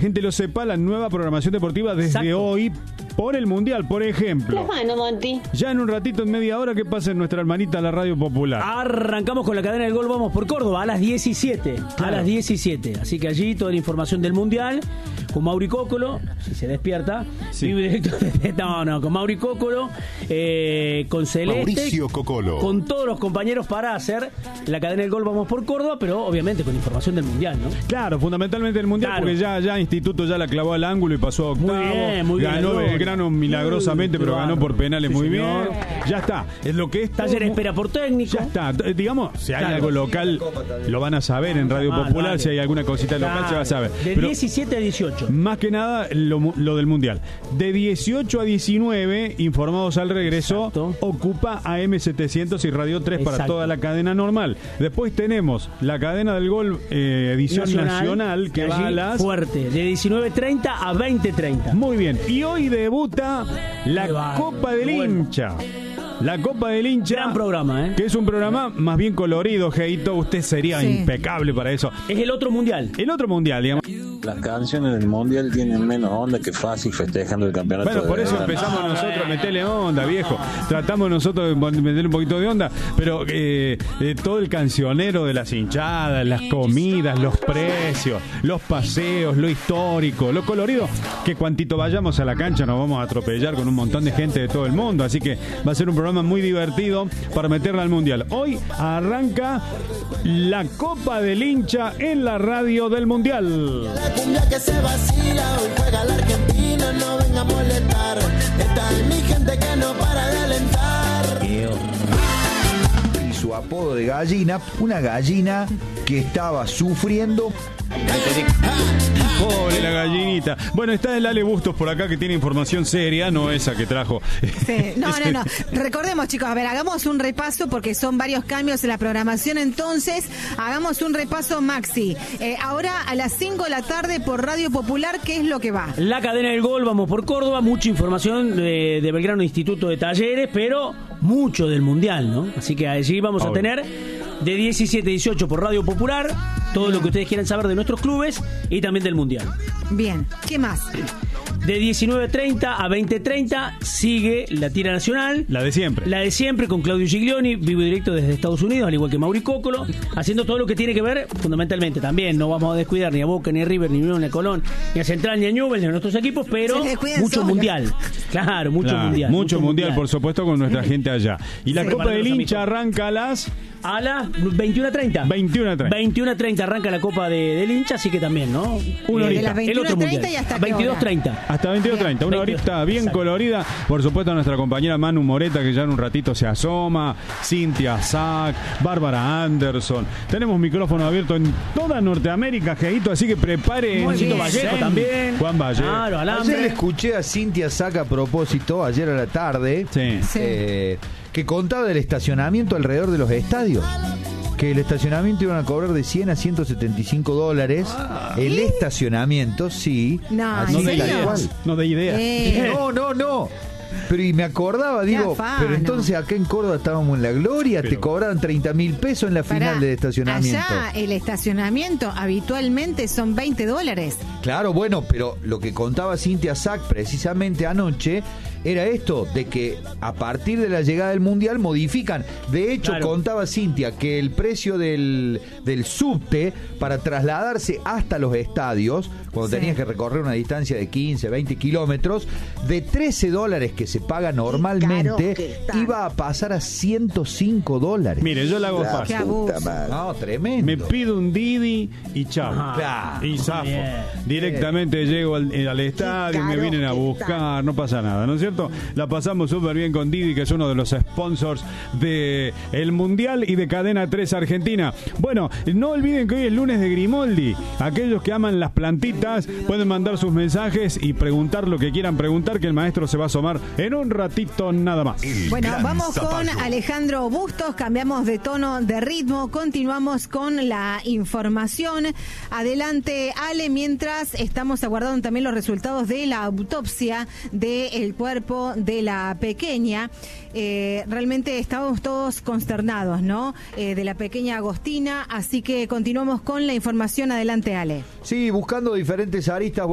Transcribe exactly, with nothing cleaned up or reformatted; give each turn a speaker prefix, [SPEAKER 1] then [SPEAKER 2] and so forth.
[SPEAKER 1] gente lo sepa, la nueva programación deportiva desde
[SPEAKER 2] Exacto.
[SPEAKER 1] hoy por el Mundial, por ejemplo.
[SPEAKER 3] Bueno, Monty.
[SPEAKER 1] Ya en un ratito, en media hora, ¿qué pasa en nuestra hermanita la Radio Popular?
[SPEAKER 2] Arrancamos con la cadena del gol, vamos por Córdoba a las diecisiete.
[SPEAKER 1] Claro.
[SPEAKER 2] A las diecisiete. Así que allí toda la información del Mundial con Mauri Cócolo, si se despierta.
[SPEAKER 1] Sí.
[SPEAKER 2] Vivo directo desde- no, no, con Mauri Cócolo, eh, con Celeste.
[SPEAKER 4] Mauricio Cocolo.
[SPEAKER 2] Con todos los compañeros para hacer la cadena del gol, vamos por Córdoba, pero obviamente con información del Mundial, ¿no?
[SPEAKER 1] Claro, fundamentalmente el Mundial,
[SPEAKER 2] Claro.
[SPEAKER 1] porque ya, ya Instituto ya la clavó al ángulo y pasó a octavo.
[SPEAKER 2] Muy bien, muy bien,
[SPEAKER 1] Ganó
[SPEAKER 2] Aldo.
[SPEAKER 1] Belgrano milagrosamente,
[SPEAKER 2] Muy
[SPEAKER 1] pero ganó por penales
[SPEAKER 2] Sí,
[SPEAKER 1] muy
[SPEAKER 2] señor.
[SPEAKER 1] bien. Ya está. Es lo que es todo.
[SPEAKER 2] Taller espera por técnico.
[SPEAKER 1] Ya está. Eh, Digamos, si hay
[SPEAKER 2] Claro.
[SPEAKER 1] algo local, lo van a saber en Radio
[SPEAKER 2] Mal,
[SPEAKER 1] Popular.
[SPEAKER 2] vale.
[SPEAKER 1] Si hay alguna cosita local,
[SPEAKER 2] Claro.
[SPEAKER 1] se va a saber.
[SPEAKER 2] De
[SPEAKER 1] Pero
[SPEAKER 2] diecisiete a dieciocho.
[SPEAKER 1] más que nada, lo, mu- lo del Mundial. De dieciocho a diecinueve, informados al regreso,
[SPEAKER 2] Exacto.
[SPEAKER 1] ocupa A M setecientos y Radio tres para
[SPEAKER 2] Exacto.
[SPEAKER 1] toda la cadena normal. Después tenemos la cadena del gol, eh, edición nacional, que va a
[SPEAKER 2] allí
[SPEAKER 1] las...
[SPEAKER 2] fuerte, de diecinueve treinta a veinte treinta.
[SPEAKER 1] Muy bien. Y hoy debuta la
[SPEAKER 2] Qué bárbaro,
[SPEAKER 1] Copa del
[SPEAKER 2] qué bueno.
[SPEAKER 1] Hincha. La Copa del Hincha.
[SPEAKER 2] Gran programa, ¿eh?
[SPEAKER 1] Que es un programa más bien colorido, Geito. Usted sería
[SPEAKER 5] Sí.
[SPEAKER 1] impecable para eso.
[SPEAKER 2] Es el otro mundial.
[SPEAKER 1] El otro mundial, digamos.
[SPEAKER 6] Las canciones del mundial tienen menos onda que fácil festejando el campeonato.
[SPEAKER 1] Bueno, por
[SPEAKER 6] de
[SPEAKER 1] eso
[SPEAKER 6] verano.
[SPEAKER 1] empezamos nosotros a meterle onda, viejo. Tratamos nosotros de meterle un poquito de onda, pero eh, eh, todo el cancionero de las hinchadas, las comidas, los precios, los paseos, lo histórico, lo colorido, que cuantito vayamos a la cancha nos vamos a atropellar con un montón de gente de todo el mundo. Así que va a ser un programa muy divertido para meterla al mundial. Hoy arranca la Copa del Hincha en la radio del mundial.
[SPEAKER 7] La cumbia que se vacila, hoy juega la Argentina, no venga a molestar. Esta es mi gente que no para de alentar.
[SPEAKER 8] Y su apodo de gallina, una gallina que estaba sufriendo.
[SPEAKER 1] Pobre la gallinita. Bueno, está el Ale Bustos por acá que tiene información seria, no esa que trajo.
[SPEAKER 5] Sí. No, no, no. Recordemos, chicos, a ver, hagamos un repaso porque son varios cambios en la programación. Entonces, hagamos un repaso maxi. Eh, ahora a las cinco de la tarde por Radio Popular, ¿qué es lo que va?
[SPEAKER 2] La cadena del gol, vamos por Córdoba, mucha información de, de Belgrano Instituto de Talleres, pero mucho del mundial, ¿no? Así que allí vamos
[SPEAKER 1] Obvio.
[SPEAKER 2] a tener de diecisiete a dieciocho por Radio Popular, todo lo que ustedes quieran saber de nuestros clubes y también del mundial.
[SPEAKER 5] Bien. ¿Qué más?
[SPEAKER 2] De diecinueve treinta a veinte treinta sigue la tira nacional.
[SPEAKER 1] La de siempre.
[SPEAKER 2] La de siempre con Claudio Giglioni, vivo y directo desde Estados Unidos, al igual que Mauri Cócolo, haciendo todo lo que tiene que ver, fundamentalmente también, no vamos a descuidar ni a Boca, ni a River, ni a Unión, ni a Colón, ni a Central, ni a Newell's, ni a nuestros equipos, pero
[SPEAKER 5] Se descuidan
[SPEAKER 2] mucho
[SPEAKER 5] solos.
[SPEAKER 2] mundial. Claro, mucho
[SPEAKER 1] Claro,
[SPEAKER 2] mundial.
[SPEAKER 1] Mucho mundial, por supuesto, con nuestra gente allá. Y la
[SPEAKER 5] Sí.
[SPEAKER 1] Copa del Hincha arranca a las
[SPEAKER 2] A las veintiuno treinta.
[SPEAKER 1] veintiuno treinta.
[SPEAKER 2] veintiuno treinta arranca la Copa de, del hincha, así que también, ¿no?
[SPEAKER 1] Una
[SPEAKER 2] Eh,
[SPEAKER 1] horita.
[SPEAKER 5] De las
[SPEAKER 2] el otro
[SPEAKER 5] 21:30
[SPEAKER 2] mundial.
[SPEAKER 5] y hasta qué
[SPEAKER 2] veintidós
[SPEAKER 5] hora?
[SPEAKER 2] treinta.
[SPEAKER 1] Hasta veintidós treinta, una
[SPEAKER 2] veintidós,
[SPEAKER 1] horita bien
[SPEAKER 2] exacto.
[SPEAKER 1] colorida. Por supuesto, a nuestra compañera Manu Moreta, que ya en un ratito se asoma. Cintia Sack, Bárbara Anderson. Tenemos micrófono abierto en toda Norteamérica, Geito, así que prepare.
[SPEAKER 5] Muy bien.
[SPEAKER 2] Vallejo también.
[SPEAKER 1] Juan Vallejo.
[SPEAKER 2] Claro,
[SPEAKER 8] Ayer le
[SPEAKER 2] alambre.
[SPEAKER 8] escuché a Cintia Saca a propósito, ayer a la tarde,
[SPEAKER 1] Sí.
[SPEAKER 5] Sí.
[SPEAKER 8] eh, que contaba del estacionamiento alrededor de los estadios. Que el estacionamiento iban a cobrar de cien a ciento setenta y cinco dólares. El estacionamiento, sí.
[SPEAKER 5] No,
[SPEAKER 8] así
[SPEAKER 1] No
[SPEAKER 5] ¿en
[SPEAKER 1] de
[SPEAKER 8] tal
[SPEAKER 5] serio?
[SPEAKER 8] cual.
[SPEAKER 1] ideas. No de ideas.
[SPEAKER 5] Eh,
[SPEAKER 8] No, no, no. Pero y me acordaba, digo,
[SPEAKER 5] afano.
[SPEAKER 8] pero entonces acá en Córdoba estábamos en la gloria,
[SPEAKER 1] Pero-
[SPEAKER 8] te cobraban treinta mil pesos en la
[SPEAKER 5] pará,
[SPEAKER 8] final del estacionamiento.
[SPEAKER 5] Allá el estacionamiento habitualmente son veinte dólares.
[SPEAKER 8] Claro, bueno, pero lo que contaba Cintia Sack precisamente anoche era esto, de que a partir de la llegada del Mundial modifican. De hecho,
[SPEAKER 2] Claro.
[SPEAKER 8] contaba Cintia que el precio del, del subte para trasladarse hasta los estadios, cuando
[SPEAKER 5] Sí.
[SPEAKER 8] tenías que recorrer una distancia de quince, veinte kilómetros, de trece dólares que se paga normalmente,
[SPEAKER 5] que está.
[SPEAKER 8] iba a pasar a ciento cinco dólares.
[SPEAKER 1] Mire, yo la hago
[SPEAKER 5] Qué
[SPEAKER 1] fácil.
[SPEAKER 5] abuso.
[SPEAKER 8] No, tremendo.
[SPEAKER 1] Me pido un Didi y chao.
[SPEAKER 2] Ajá.
[SPEAKER 8] Claro.
[SPEAKER 1] Y zafo.
[SPEAKER 2] Bien.
[SPEAKER 1] Directamente llego al, al estadio, me
[SPEAKER 5] caro
[SPEAKER 1] vienen a
[SPEAKER 5] que
[SPEAKER 1] buscar, no pasa nada, ¿no es cierto? La pasamos súper bien con Didi, que es uno de los sponsors de el Mundial y de Cadena tres Argentina. Bueno, no olviden que hoy es lunes de Grimoldi. Aquellos que aman las plantitas pueden mandar sus mensajes y preguntar lo que quieran preguntar, que el maestro se va a asomar en un ratito nada más.
[SPEAKER 4] El
[SPEAKER 5] Bueno,
[SPEAKER 4] gran
[SPEAKER 5] vamos con
[SPEAKER 4] zapato.
[SPEAKER 5] Alejandro Bustos, cambiamos de tono, de ritmo, continuamos con la información. Adelante, Ale, mientras estamos aguardando también los resultados de la autopsia del cuerpo de la pequeña. Eh, realmente estamos todos consternados, ¿no? Eh, de la pequeña Agostina, así que continuamos con la información. Adelante, Ale.
[SPEAKER 8] Sí, buscando diferentes aristas.